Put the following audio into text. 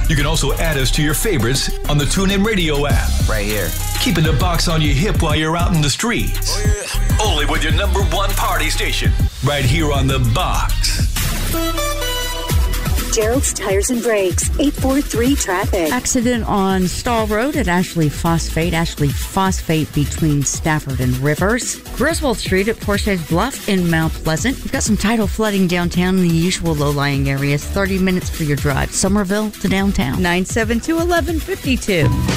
You can also add us to your favorites on the TuneIn Radio app. Right here. Keeping the box on your hip while you're out in the streets. Oh, yeah. Only with your number one party station. Right here on the box. Gerald's Tires and Brakes, 843 traffic. Accident on Stall Road at Ashley Phosphate between Stafford and Rivers. Griswold Street at Porsche's Bluff in Mount Pleasant. We've got some tidal flooding downtown in the usual low-lying areas. 30 minutes for your drive. Somerville to downtown. 972-1152.